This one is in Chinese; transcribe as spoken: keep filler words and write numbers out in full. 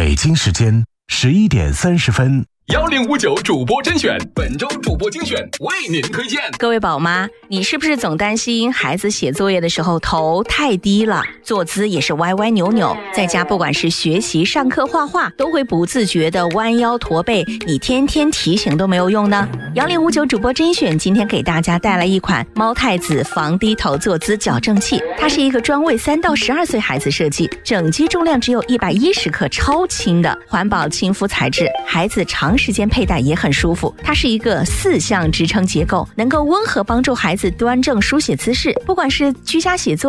北京时间十一点三十分。 幺零五九主播甄选，本周主播精选为您推荐。 各位宝妈，你是不是总担心孩子写作业的时候头太低了，坐姿也是歪歪扭扭，在家不管是学习、上课、画画，都会不自觉的弯腰驼背，你天天提醒都没有用呢？幺零五九主播甄选今天给大家带来一款猫太子防低头坐姿矫正器，它是一个专为三到十二岁孩子设计，整机重量只有一百一十克，超轻的环保亲肤材质，孩子长时间佩戴也很舒服。它是一个四项支撑结构，能够温和帮助孩子端正书写姿势，不管是居家写作